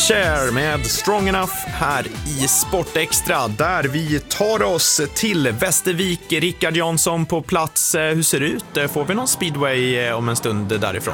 Cher med Strong Enough här i Sportextra, där vi tar oss till Västervik. Rickard Jansson på plats. Hur ser det ut? Får vi någon speedway om en stund därifrån?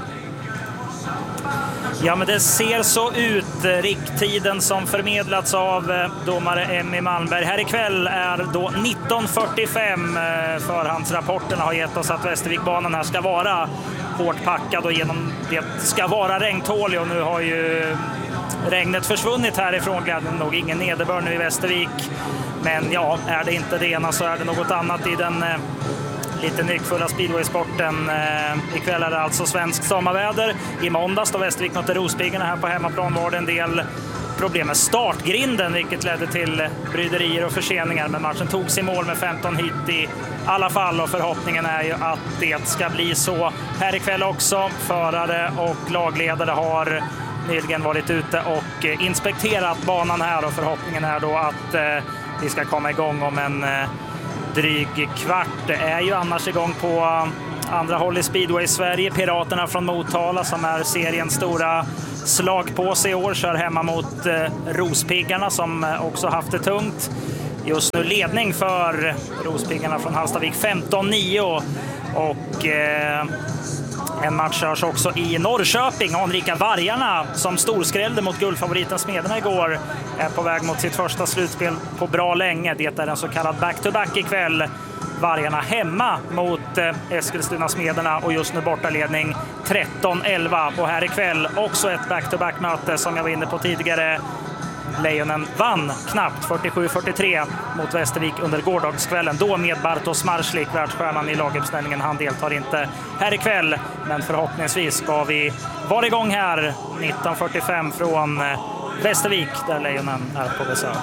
Ja, men det ser så ut. Rikttiden som förmedlats av domare Emmy Malmberg här ikväll är då 19:45. Förhandsrapporterna har gett oss att Västervikbanan här ska vara hårt packad och genom det ska vara regntålig, och nu har ju regnet försvunnit härifrån, glädjande nog. Ingen nederbörd nu i Västervik, men ja, är det inte det ena så är det något annat i den lite nyckfulla speedwaysporten. Ikväll är det alltså svensk sommarväder. I måndags då Västervik mötte Rospiggarna här på hemmaplan var det en del problem med startgrinden, vilket ledde till bryderier och förseningar, men matchen togs i mål med 15 hit i alla fall, och förhoppningen är ju att det ska bli så här ikväll också. Förare och lagledare har nyligen varit ute och inspekterat banan här, och förhoppningen är då att vi ska komma igång om en dryg kvart. Det är ju annars igång på andra håll i speedway Sverige. Piraterna från Motala, som är seriens stora slagpåse i år, kör hemma mot Rospiggarna som också haft det tungt. Just nu ledning för Rospiggarna från Hallstavik 15-9, och en match körs också i Norrköping. Anrika Vargarna, som storskrällde mot guldfavoriten Smederna igår, är på väg mot sitt första slutspel på bra länge. Det är en så kallad back-to-back ikväll. Vargarna hemma mot Eskilstuna Smederna, och just nu bortaledning 13-11. Och här ikväll också ett back-to-back-möte som jag var inne på tidigare. Lejonen vann knappt 47-43 mot Västervik under gårdagskvällen, då med Bartosz Marslik, världsstjärnan i laguppställningen. Han deltar inte här ikväll, men förhoppningsvis ska vi vara igång här 19:45 från Västervik, där Lejonen är på besök.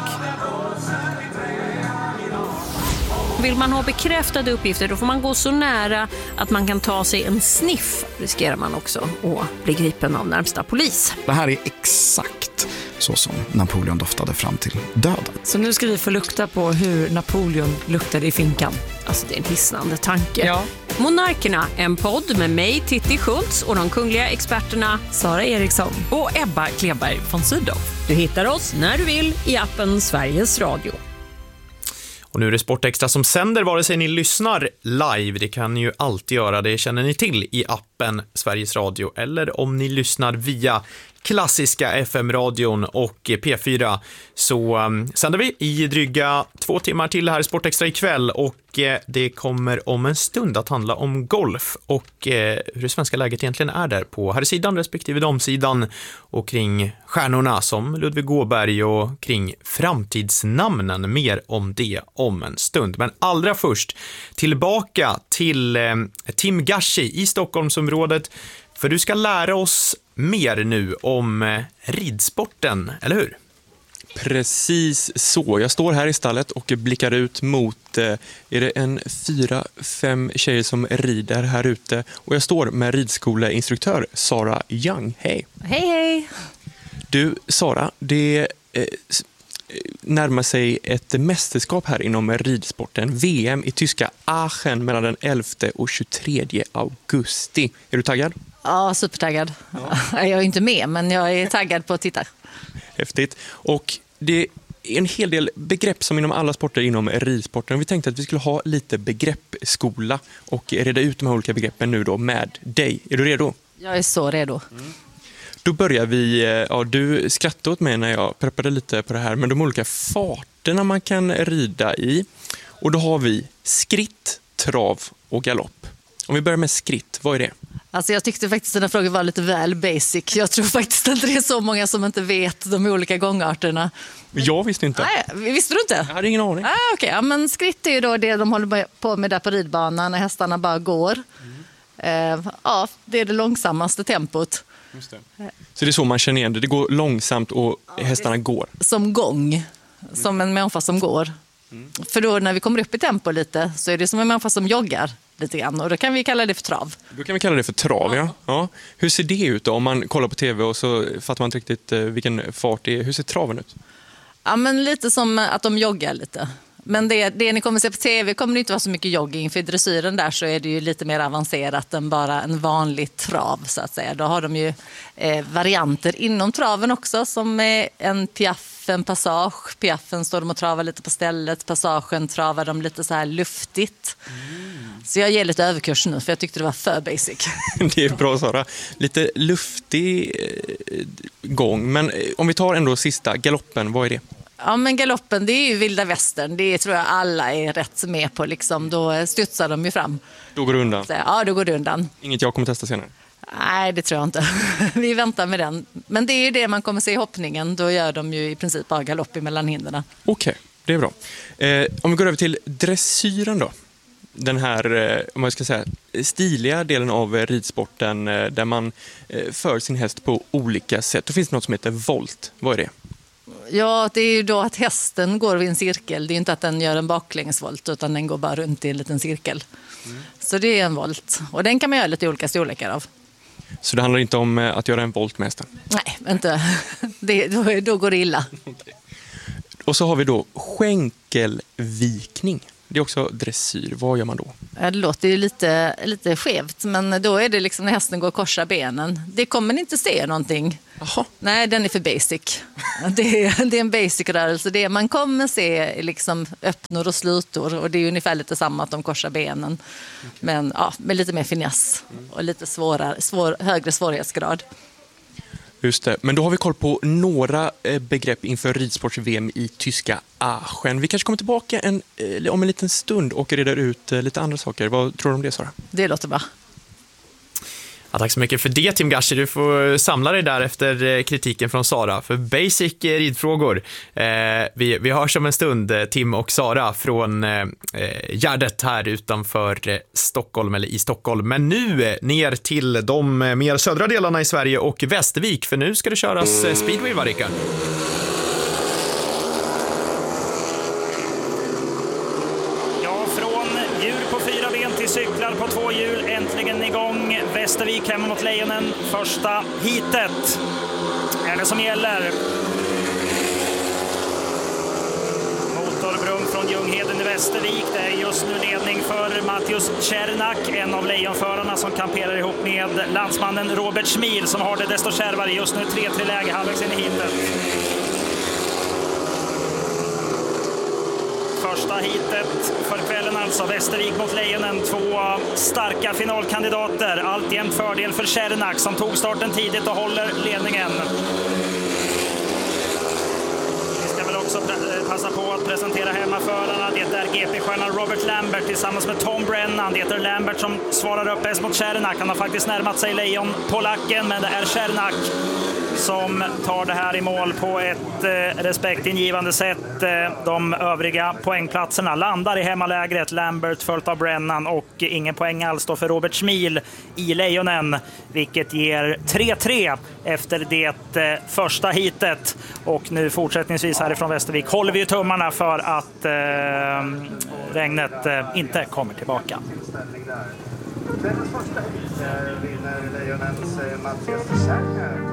Vill man ha bekräftade uppgifter, då får man gå så nära att man kan ta sig en sniff. Riskerar man också att bli gripen av närmsta polis. Det här är exakt så som Napoleon doftade fram till döden. Så nu ska vi få lukta på hur Napoleon luktade i finkan. Alltså, det är en hisnande tanke. Ja. Monarkerna, en podd med mig, Titti Schultz, och de kungliga experterna Sara Eriksson och Ebba Kleberg von Sydow. Du hittar oss när du vill i appen Sveriges Radio. Och nu är det Sportextra som sänder vare sig ni lyssnar live, det kan ni ju alltid göra, det känner ni till, i appen Sveriges Radio, eller om ni lyssnar via klassiska FM-radion och P4, så sänder vi i dryga 2 timmar till här i Sportextra ikväll, och det kommer om en stund att handla om golf och hur det svenska läget egentligen är där på här sidan respektive damsidan, och kring stjärnorna som Ludvig Åberg och kring framtidsnamnen. Mer om det om en stund. Men allra först tillbaka till Tim Gashi i Stockholmsområdet, för du ska lära oss mer nu om ridsporten, eller hur? Precis så. Jag står här i stallet och blickar ut mot, är det en 4-5 tjejer som rider här ute, och jag står med ridskoleinstruktör Sara Young. Hej! Hej, hej! Du, Sara, det närmar sig ett mästerskap här inom ridsporten, VM i tyska Aachen mellan den 11 och 23 augusti. Är du taggad? Ja, supertaggad. Ja. Jag är inte med, men jag är taggad på att titta. Häftigt. Och det är en hel del begrepp som inom alla sporter inom ridsporten. Vi tänkte att vi skulle ha lite begreppsskola och reda ut de här olika begreppen nu då med dig. Är du redo? Jag är så redo. Då börjar vi, du skrattade åt mig när jag preppade lite på det här, men de olika farterna man kan rida i. Och då har vi skritt, trav och galopp. Om vi börjar med skritt, vad är det? Alltså jag tyckte faktiskt att den här frågan var lite väl basic. Jag tror faktiskt inte det är så många som inte vet de olika gångarterna. Jag visste inte. Nej, visste du inte? Jag hade ingen aning. Okej. Ja, men skritt är ju då det de håller på med där på ridbanan när hästarna bara går. Ja, det är det långsammaste tempot. Just det. Så det är så man känner igen det. Det går långsamt och hästarna går. Som gång. Som en människa som går. För då när vi kommer upp i tempo lite så är det som en människa som joggar lite grann. Och då kan vi kalla det för trav. Då kan vi kalla det för trav, ja. Hur ser det ut då? Om man kollar på tv och så fattar man inte riktigt vilken fart det är. Hur ser traven ut? Ja, men lite som att de joggar lite. Men det ni kommer se på tv kommer det inte vara så mycket jogging. För i dressyren där så är det ju lite mer avancerat än bara en vanlig trav så att säga. Då har de ju varianter inom traven också som är en piaff, en passage. Piaffen står de och travar lite på stället. Passagen travar de lite så här luftigt. Så jag ger lite överkurs nu för jag tyckte det var för basic. Det är bra, Sara. Lite luftig gång. Men om vi tar ändå sista, galoppen, vad är det? Ja, men galoppen, det är ju vilda västern. Det tror jag alla är rätt med på. Liksom. Då studsar de ju fram. Då går det undan? Så, ja, då går det undan. Inget jag kommer testa senare? Nej, det tror jag inte. Vi väntar med den. Men det är ju det man kommer se i hoppningen. Då gör de ju i princip bara galopp mellan hindren. Okej, det är bra. Om vi går över till dressyren då. Den här, om jag ska säga, stiliga delen av ridsporten där man för sin häst på olika sätt. Då finns det något som heter volt. Vad är det? Ja, det är ju då att hästen går i en cirkel. Det är inte att den gör en baklängesvolt utan den går bara runt i en liten cirkel. Så det är en volt. Och den kan man göra lite olika storlekar av. Så det handlar inte om att göra en volt med hästen? Nej, inte. Då går det illa. Och så har vi då skänkelvikning. Det är också dressyr. Vad gör man då? Det låter ju lite skevt, men då är det liksom när hästen går och korsar benen. Det kommer ni inte se någonting. Aha. Nej, den är för basic. Det är en basic-rörelse. Det man kommer se liksom öppnor och slutor och det är ungefär lite samma att de korsar benen. Men ja, med lite mer finess och lite högre svårighetsgrad. Just det. Men då har vi koll på några begrepp inför ridsports-VM i tyska Aachen. Vi kanske kommer tillbaka om en liten stund och reder ut lite andra saker. Vad tror du om det, Sara? Det låter bra. Ja, tack så mycket för det, Tim Gashi. Du får samla dig där efter kritiken från Sara för basic ridfrågor. Vi hörs om en stund, Tim och Sara, från Gärdet här utanför Stockholm eller i Stockholm. Men nu ner till de mer södra delarna i Sverige och Västervik, för nu ska det köras speedway, va, Rickard? Cyklar på 2 hjul, äntligen igång. Västervik hemma mot Lejonen. Första heatet är det som gäller. Motorbrum från Ljungheden i Västervik. Det är just nu ledning för Mattius Czernak, en av lejonförarna som kamperar ihop med landsmannen Robert Schmil som har det desto kärvare. Just nu 3-3 läge halvvägs in i heatet. Första heatet för kvällen alltså, Västervik mot Lejonen, 2 starka finalkandidater. Alltjämt fördel för Czernak som tog starten tidigt och håller ledningen. Vi ska väl också passa på att presentera hemmaförarna. Det är GP-stjärnan Robert Lambert tillsammans med Tom Brennan. Det är Lambert som svarar upp bäst mot Czernak. Han har faktiskt närmat sig lejon på lacken, men det är Czernak som tar det här i mål på ett respektingivande sätt. De övriga poängplatserna landar i hemmalägret. Lambert följt av Brennan och ingen poäng alls då för Robert Schmil i Lejonen, vilket ger 3-3 efter det första heatet. Och nu fortsättningsvis härifrån Västervik håller vi ju tummarna för att regnet inte kommer tillbaka. Kvällens första vinner Lejonens Mattias Czernak.